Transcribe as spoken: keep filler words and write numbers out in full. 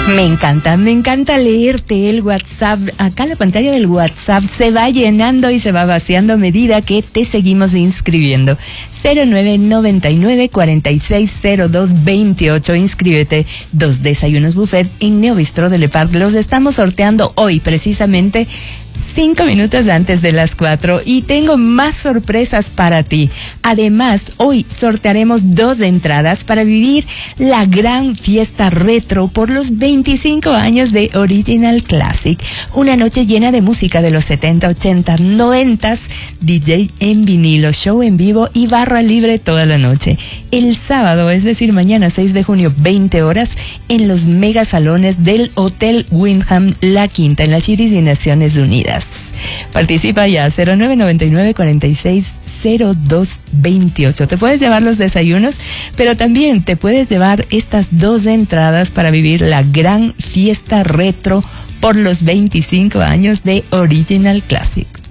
Me encanta, me encanta leerte el WhatsApp. Acá la pantalla del WhatsApp se va llenando y se va vaciando a medida que te seguimos inscribiendo. cero nueve noventa y nueve cuarenta y seis cero dos veintiocho. Inscríbete. Dos desayunos buffet en Neobistro de Le Parc. Los estamos sorteando hoy, precisamente cinco minutos antes de las cuatro, y tengo más sorpresas para ti. Además, hoy sortearemos dos entradas para vivir la gran fiesta retro por los veinticinco años de Original Classic. Una noche llena de música de los setenta, ochenta, noventa, D J en vinilo, show en vivo y barra libre toda la noche. El sábado, es decir, mañana seis de junio, veinte horas, en los megasalones del Hotel Wyndham La Quinta, en las Iris y Naciones Unidas. Participa ya, cero nueve noventa y nueve cuarenta y seis cero dos veintiocho. Te puedes llevar los desayunos, pero también te puedes llevar estas dos entradas para vivir la gran fiesta retro por los veinticinco años de Original Classic.